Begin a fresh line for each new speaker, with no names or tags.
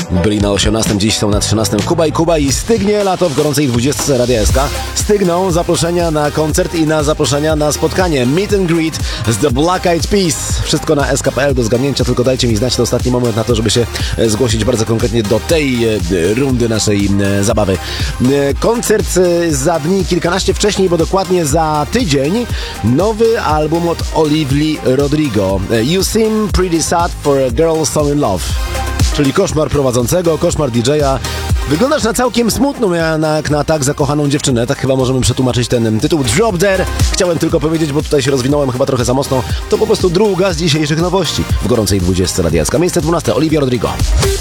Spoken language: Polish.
Byli na 18, dziś są na 13. Kuba i stygnie lato w gorącej 20 Radia SK. Stygną zaproszenia na koncert i na zaproszenia na spotkanie Meet and Greet z The Black Eyed Peas. Wszystko na sk.pl do zgadnięcia, tylko dajcie mi znać, to ostatni moment na to, żeby się zgłosić bardzo konkretnie do tej rundy naszej zabawy. Koncert za dni kilkanaście wcześniej, bo dokładnie za tydzień nowy album od Olivia Rodrigo. You Seem Pretty Sad for a Girl So in Love. Czyli koszmar prowadzącego, koszmar DJ-a. Wyglądasz na całkiem smutną, jak na tak zakochaną dziewczynę. Tak chyba możemy przetłumaczyć ten tytuł. Drop There. Chciałem tylko powiedzieć, bo tutaj się rozwinąłem chyba trochę za mocno. To po prostu druga z dzisiejszych nowości w gorącej 20 Radia SK. Miejsce 12. Olivia Rodrigo.